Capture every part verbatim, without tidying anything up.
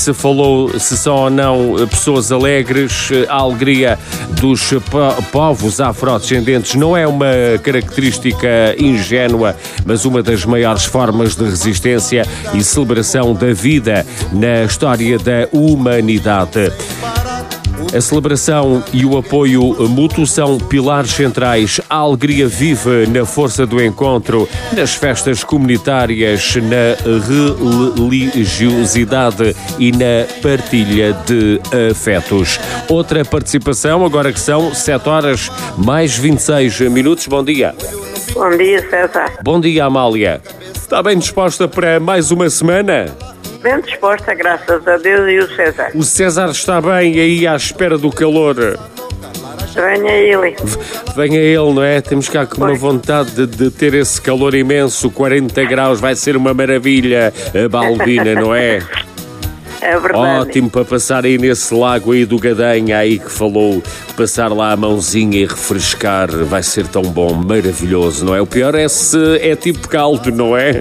se falou se são ou não pessoas alegres. A alegria dos po- povos afrodescendentes não é uma característica ingênua, mas uma das maiores formas de resistência e celebração da vida na história da humanidade. A celebração e o apoio mútuo são pilares centrais. A alegria vive na força do encontro, nas festas comunitárias, na religiosidade e na partilha de afetos. Outra participação, agora que são sete horas mais vinte e seis minutos. Bom dia. Bom dia, César. Bom dia, Amália. Está bem disposta para mais uma semana? Bem disposta, graças a Deus, e o César? O César está bem aí à espera do calor. Venha ele. Venha ele, não é? Temos cá com uma Pois. vontade de, de ter esse calor imenso, quarenta graus, vai ser uma maravilha, a Balbina, não é? É verdade. Ótimo para passar aí nesse lago aí do Gadanha, aí que falou, passar lá a mãozinha e refrescar, vai ser tão bom, maravilhoso, não é? O pior é se é tipo caldo, não é?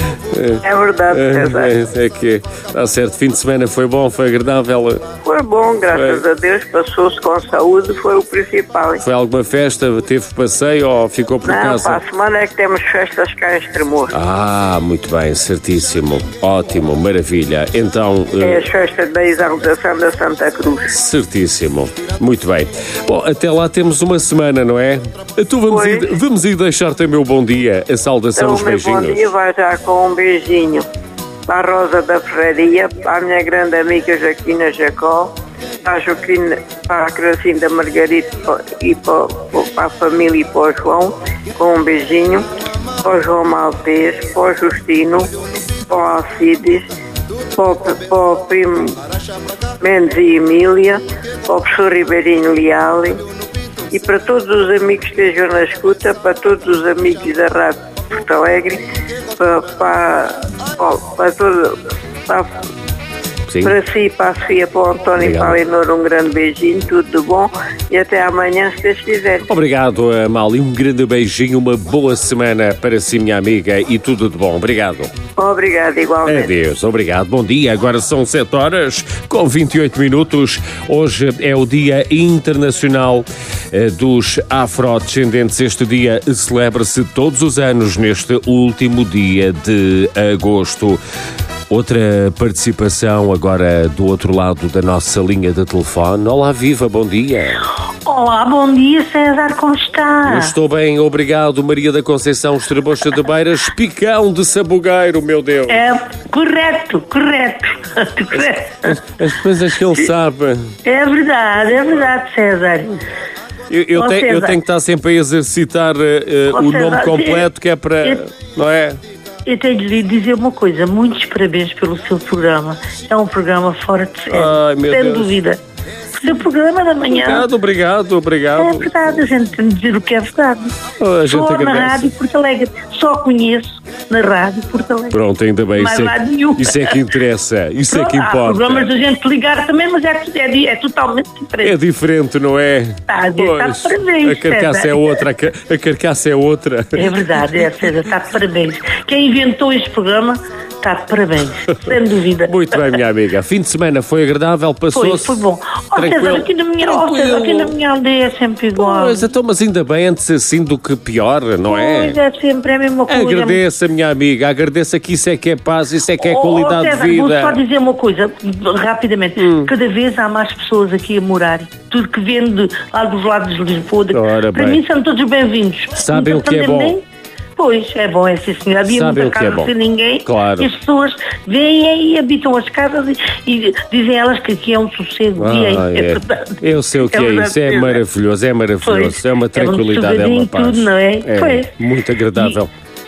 É verdade, César. É, é que está certo, fim de semana foi bom, foi agradável. Foi bom, graças Foi. a Deus, passou-se com saúde, foi o principal. Foi alguma festa, teve passeio ou ficou por Não, casa? para a semana é que temos festas cá em Estremoz. Ah, muito bem, certíssimo, ótimo, maravilha. Então, É eh, as festas da exaltação da Santa Cruz. certíssimo, muito bem. Bom, até lá temos uma semana, não é? Então vamos Pois. ir, vamos ir deixar também o bom dia, a saudação, Então, os o meu bom beijinhos. dia vai já com um beijinho para a Rosa da Ferraria, para a minha grande amiga Joaquina Jacó, para a Joaquina, para a Cracinda Margarida e para, para a família e para o João, com um beijinho, para o João Maltês, para o Justino, para o Alcides, para o, para o primo Mendes e Emília, para o professor Ribeirinho Leal e para todos os amigos que estejam na escuta, para todos os amigos da Rádio Porto Alegre, para, para, para, para, todo, para, Sim. para si, para a Sofia, para o António e para a Leonor, um grande beijinho, tudo de bom e até amanhã, se Deus quiser. Obrigado, Amália, um grande beijinho, uma boa semana para si, minha amiga, e tudo de bom. Obrigado. Obrigado, igualmente. Adeus, obrigado, bom dia. Agora são sete horas com vinte e oito minutos. Hoje é o Dia Internacional eh, dos Afrodescendentes. Este dia celebra-se todos os anos neste último dia de agosto. Outra participação agora do outro lado da nossa linha de telefone. Olá, viva, bom dia. Olá, bom dia, César, como Eu está? estou bem, obrigado. Maria da Conceição, Estrebocha de Beiras, Picão de Sabugueiro, meu Deus. É, correto, correto, correto. As, as coisas que ele sabe. É verdade, é verdade, César. Eu, eu, Ó, te- eu César. tenho que estar sempre a exercitar eh, eh, Ó, o César, nome completo, que é para... eu- Não é? Eu tenho de lhe dizer uma coisa, muitos parabéns pelo seu programa. É um programa fora de série, Ai, meu sem Deus. dúvida. O seu programa da manhã Obrigado, obrigado, é obrigado. verdade, a gente tem de dizer o que é verdade. Oh, a gente Só na agradece. Rádio Porto Alegre, só conheço na Rádio Porto Alegre. Pronto, ainda bem. Mais Isso lado é, nenhum. isso é que interessa. Isso é que Há programas importa. da gente ligar também, mas é, é, di- é totalmente diferente. É diferente, não é? Está a dizer, está de parabéns, a carcaça César. é outra, a, ca- a carcaça é outra. É verdade, é, César, está de parabéns. Quem inventou este programa está de parabéns, sem dúvida. Muito bem, minha amiga. Fim de semana foi agradável, Foi, passou-se. foi bom. Ó, César, tranquilo. aqui na minha, ó, César, aqui na minha aldeia é sempre igual. Pois, então, mas ainda bem antes assim do que pior, não é? Pois é, sempre é a mesma coisa. Agradeça, minha amiga, agradeça que isso é que é paz, isso é que é Ó, qualidade ó, César, de vou só vida. Hum. dizer uma coisa, rapidamente. Cada vez há mais pessoas aqui a morar. Tudo que vem de, lá dos lados de Lisboa. de- Ora para bem. mim são todos bem-vindos. Sabem Não o que é também bom. nem- Pois, é bom, é sim, senhor. Havia Sabem muita o que é casa bom. sem ninguém. Claro. E as pessoas vêm e habitam as casas e, e dizem elas que aqui é um sossego. e é, Ah, é é. verdade. Eu sei o que é, verdade, isso, é César. maravilhoso, é maravilhoso, Pois, é uma é um tranquilidade, é uma sossegadinho, paz. tudo, não é? Pois. Muito agradável.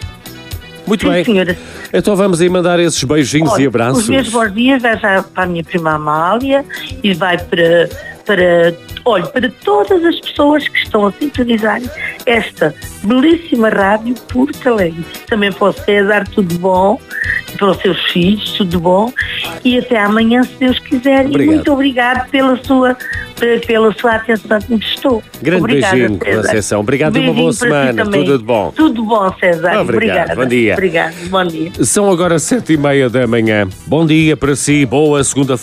Muito Sim, bem. senhora. Então vamos aí mandar esses beijinhos Olha, e abraços. Os meus bons dias vai já para a minha prima Amália e vai para, para, olha, para todas as pessoas que estão a sintonizar esta belíssima rádio Porto Alegre. Também para o César, tudo bom. Para os seus filhos, tudo bom. E até amanhã, se Deus quiser. Obrigado. E muito obrigado pela sua, pela sua atenção que me prestou. Grande Obrigada, beijinho, César. Conceição. Obrigado e uma boa Beijinho para si semana. também. Tudo de bom. Tudo bom, César. Obrigado. Obrigada. Bom dia. Obrigado. Bom dia. São agora sete e meia da manhã. Bom dia para si, boa segunda-feira.